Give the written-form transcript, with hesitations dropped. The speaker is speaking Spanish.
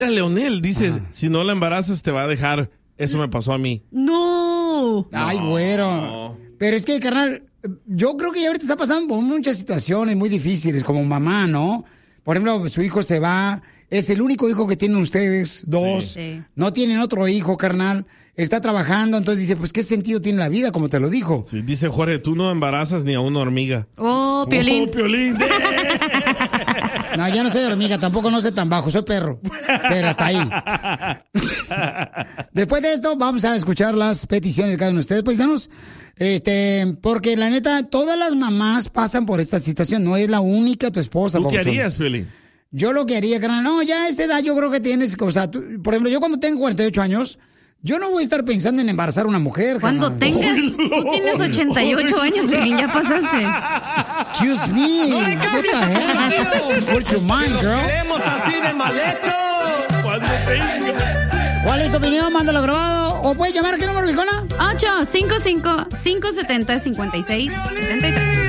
Leonel, dices, si no la embarazas te va a dejar. Eso me pasó a mí. No. Ay, güero. Pero es que, carnal, yo creo que ya ahorita está pasando por muchas situaciones muy difíciles como mamá, ¿no? Por ejemplo, su hijo se va, es el único hijo que tienen ustedes, dos. Sí. No tienen otro hijo, carnal. Está trabajando, entonces dice, pues, ¿qué sentido tiene la vida? Como te lo dijo. Sí, dice Jorge, tú no embarazas ni a una hormiga. Oh, Piolín. Oh, Piolín. No, ya no soy hormiga, tampoco no soy tan bajo, soy perro. Pero hasta ahí. Después de esto, vamos a escuchar las peticiones de cada uno de ustedes, paisanos. Porque la neta, todas las mamás pasan por esta situación. No es la única tu esposa. ¿Tú qué papuchón. harías, Piolín? Yo lo que haría, carnal, no, ya a esa edad yo creo que tienes, o sea, por ejemplo, yo cuando tengo 48 años, yo no voy a estar pensando en embarazar a una mujer. Cuando tengas, tú tienes 88 años, Piolín, ya pasaste. Excuse me, what the hell? What's your mind, girl? ¡Queremos así de mal hecho! Cuando tenga. ¿Cuál es tu opinión? Mándalo grabado. ¿O puedes llamar a qué número, viejona? 855-570-5673.